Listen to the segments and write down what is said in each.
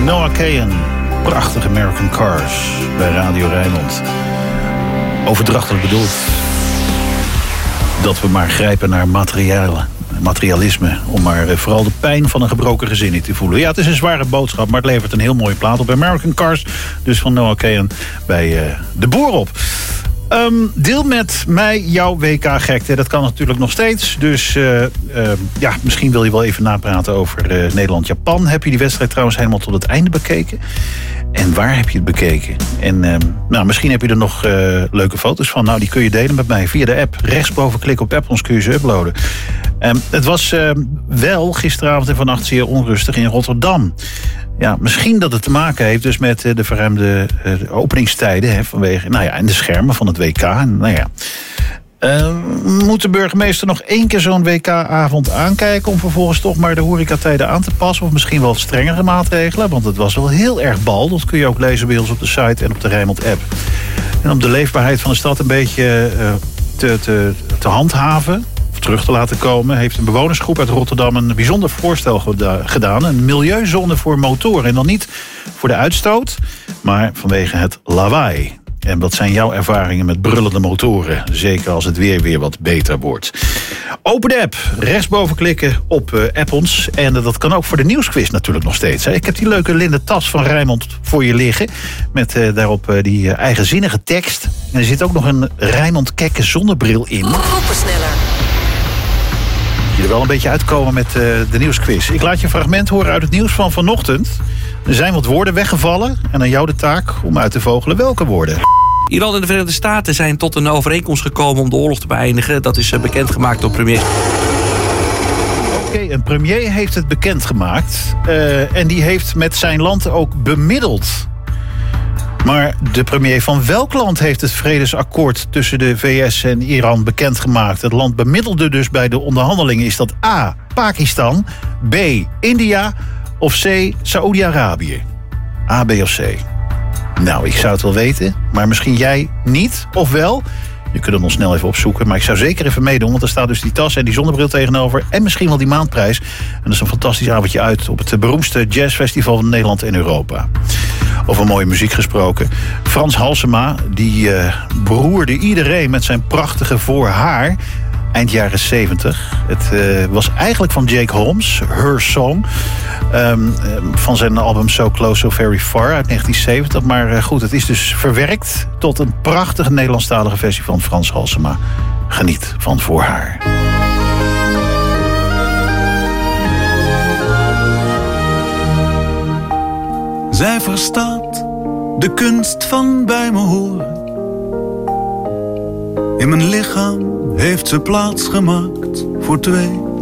Noah Kahan, prachtig American Cars bij Radio Rijnmond. Overdrachtelijk bedoeld dat we maar grijpen naar materialisme, om maar vooral de pijn van een gebroken gezin niet te voelen. Ja, het is een zware boodschap, maar het levert een heel mooie plaat op. American Cars, dus van Noah Kahan bij De Boer op. Deel met mij jouw WK-gekte. Dat kan natuurlijk nog steeds. Dus misschien wil je wel even napraten over Nederland-Japan. Heb je die wedstrijd trouwens helemaal tot het einde bekeken? En waar heb je het bekeken? En misschien heb je er nog leuke foto's van. Nou, die kun je delen met mij via de app. Rechtsboven klik op app, ons kun je ze uploaden. Het was wel gisteravond en vannacht zeer onrustig in Rotterdam. Ja, misschien dat het te maken heeft dus met de verruimde openingstijden vanwege, en de schermen van het WK. Moet de burgemeester nog 1 keer zo'n WK-avond aankijken om vervolgens toch maar de horecatijden aan te passen? Of misschien wel strengere maatregelen? Want het was wel heel erg bal. Dat kun je ook lezen bij ons op de site en op de Rijnmond-app. En om de leefbaarheid van de stad een beetje te handhaven, of terug te laten komen, heeft een bewonersgroep uit Rotterdam een bijzonder voorstel gedaan. Een milieuzone voor motoren. En dan niet voor de uitstoot, maar vanwege het lawaai. En wat zijn jouw ervaringen met brullende motoren? Zeker als het weer wat beter wordt. Open de app, rechtsboven klikken op app ons. En dat kan ook voor de nieuwsquiz natuurlijk nog steeds. Hè. Ik heb die leuke linnen tas van Rijnmond voor je liggen. Met daarop die eigenzinnige tekst. En er zit ook nog een Rijnmond kekke zonnebril in. Versneller. Je er wel een beetje uitkomen met de nieuwsquiz. Ik laat je een fragment horen uit het nieuws van vanochtend. Er zijn wat woorden weggevallen. En aan jou de taak om uit te vogelen welke woorden. Iran en de Verenigde Staten zijn tot een overeenkomst gekomen om de oorlog te beëindigen. Dat is bekendgemaakt door premier. Oké, een premier heeft het bekendgemaakt. En die heeft met zijn land ook bemiddeld. Maar de premier van welk land heeft het vredesakkoord tussen de VS en Iran bekendgemaakt? Het land bemiddelde dus bij de onderhandelingen. Is dat A, Pakistan, B, India of C, Saoedi-Arabië? A, B of C? Nou, ik zou het wel weten, maar misschien jij niet, of wel? Je kunt hem nog snel even opzoeken, maar ik zou zeker even meedoen, want er staat dus die tas en die zonnebril tegenover en misschien wel die maandprijs. En dat is een fantastisch avondje uit op het beroemdste jazzfestival van Nederland en Europa. Over mooie muziek gesproken. Frans Halsema, die beroerde iedereen met zijn prachtige voorhaar. Eind jaren 70. Het was eigenlijk van Jake Holmes, Her Song. Van zijn album So Close, So Very Far uit 1970. Maar goed, het is dus verwerkt tot een prachtige Nederlandstalige versie van Frans Halsema. Geniet van Voor haar. Zij verstaat de kunst van bij me horen. In mijn lichaam heeft ze plaats gemaakt voor 2.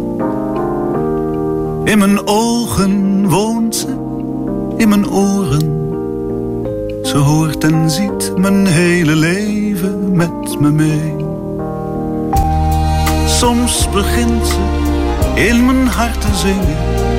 In mijn ogen woont ze, in mijn oren. Ze hoort en ziet mijn hele leven met me mee. Soms begint ze in mijn hart te zingen.